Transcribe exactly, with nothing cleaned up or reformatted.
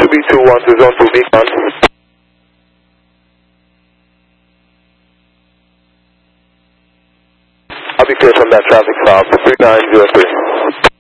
two B two one to zone two beacon. I'll be clear from that traffic stop, three nine zero three.